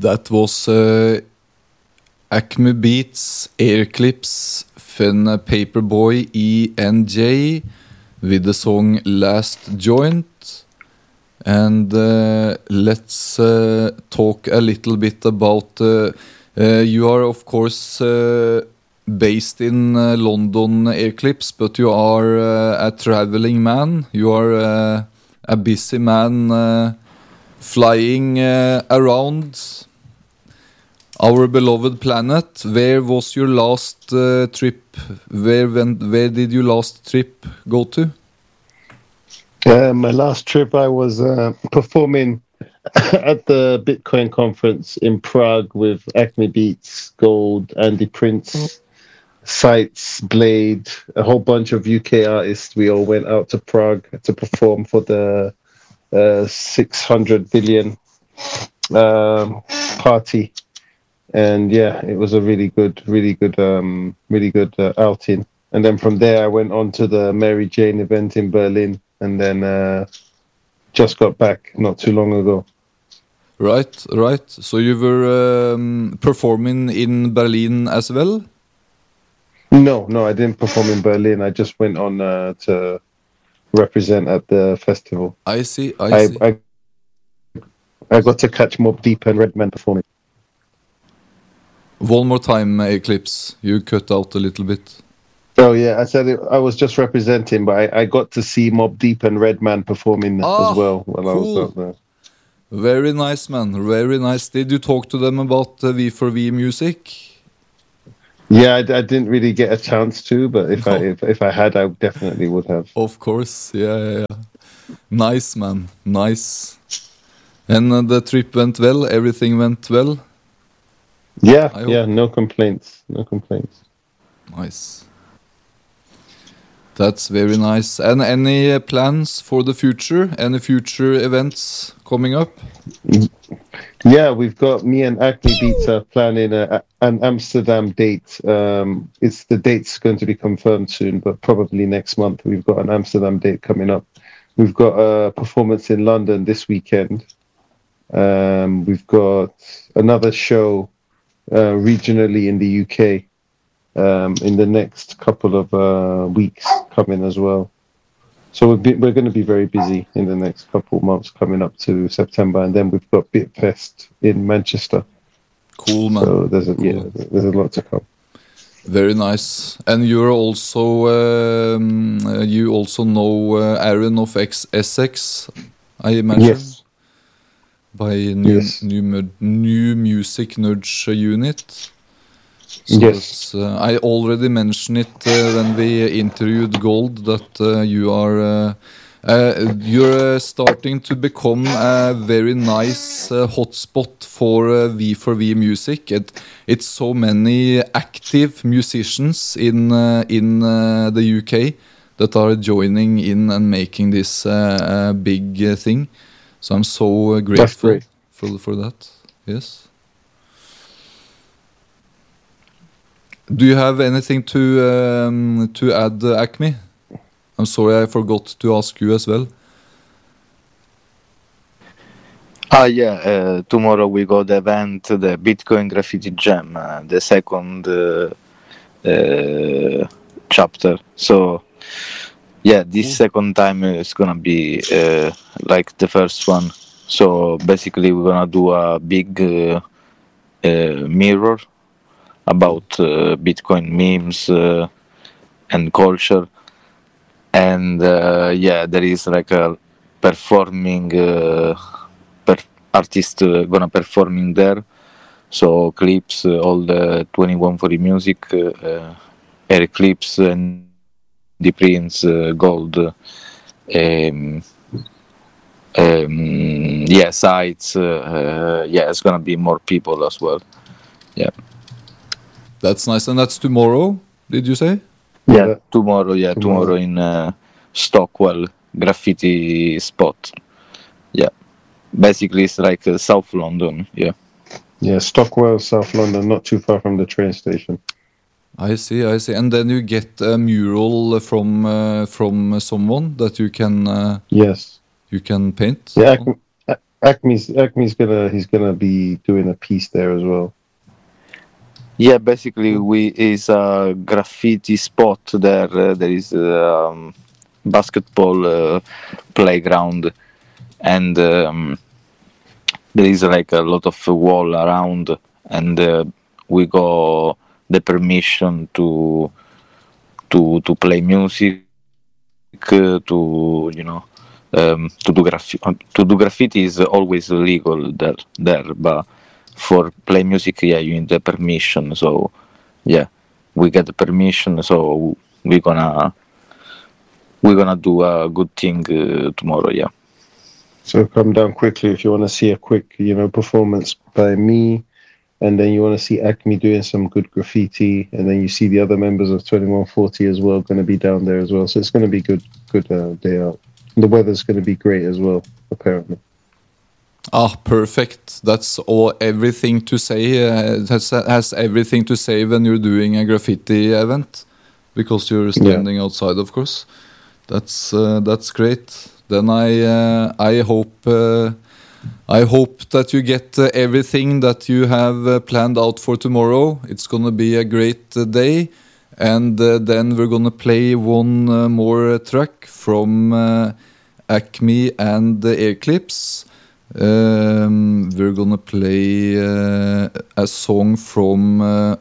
That was Acme Beats, Airclips, Fun Paperboy, ENJ with the song Last Joint. And let's talk a little bit about you are of course based in London, Airclips, but you are a traveling man. You are a busy man flying around our beloved planet. Where was your last trip? Where did your last trip go to? My last trip, I was performing at the Bitcoin conference in Prague with Acme Beats, Gold, Andy Prince, Sights, Blade, a whole bunch of UK artists. We all went out to Prague to perform for the 600 billion party. And yeah, it was a really good outing. And then from there, I went on to the Mary Jane event in Berlin, and then just got back not too long ago. Right. So you were performing in Berlin as well? No, I didn't perform in Berlin. I just went on to represent at the festival. I see. I got to catch Mobb Deep and Redman performing. One more time, Eclipse. You cut out a little bit. Oh yeah, I said I was just representing, but I got to see Mobb Deep and Redman performing as well when I was out there. Very nice, man. Very nice. Did you talk to them about V4V music? Yeah, I didn't really get a chance to, but if I had, I definitely would have. Of course, yeah. Nice, man. Nice. And the trip went well. Everything went well. Yeah. No complaints. Nice. That's very nice. And any plans for the future? Any future events coming up? Yeah, we've got me and Acme Beats are planning an Amsterdam date. The date's going to be confirmed soon, but probably next month. We've got an Amsterdam date coming up. We've got a performance in London this weekend. We've got another show regionally in the UK in the next couple of weeks coming as well. So we're going to be very busy in the next couple of months coming up to September, and then we've got Bitfest in Manchester. Cool, man. So there's a lot to come. Very nice. And you're also you also know Aaron of Essex, I imagine. Yes. By new music nudge unit. So yes. I already mentioned it when we interviewed Gold that you're starting to become a very nice hotspot for V4V music. It's so many active musicians in the UK that are joining in and making this big thing. So I'm so grateful for that. Yes. Do you have anything to add, Acme? I'm sorry I forgot to ask you as well. Tomorrow we got the event, the Bitcoin Graffiti Jam, the second chapter. So this second time is gonna be like the first one. So basically we're gonna do a big mirror about Bitcoin memes and culture, and there is like a performing artist gonna performing there. So clips, all the 2140 music, Eric Clips and the Prince, Gold, Sights. It's gonna be more people as well. Yeah. That's nice, and that's tomorrow, did you say? Yeah, tomorrow in Stockwell graffiti spot. Yeah, basically it's like South London. Yeah, Stockwell, South London, not too far from the train station. I see, and then you get a mural from someone that you can yes, you can paint. Yeah, Acme's he's gonna be doing a piece there as well. Yeah, basically, we is a graffiti spot there. There is basketball playground, and there is like a lot of wall around, and we got the permission to play music, to to do graffiti is always legal there, but for play music, yeah, you need the permission. So yeah, we get the permission, so we're gonna do a good thing tomorrow. Yeah. So come down quickly if you want to see a quick, performance by me, and then you want to see Acme doing some good graffiti, and then you see the other members of 2140 as well going to be down there as well. So it's going to be good day out. The weather's going to be great as well, apparently. Perfect. That's everything to say. Has everything to say when you're doing a graffiti event, because you're standing outside, of course. That's great. Then I hope that you get everything that you have planned out for tomorrow. It's gonna be a great day, and then we're gonna play one more track from Acme and the Airclips. We're gonna play a song from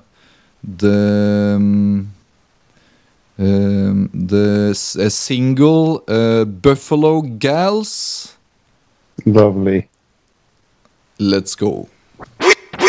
the single Buffalo Gals. Lovely. Let's go.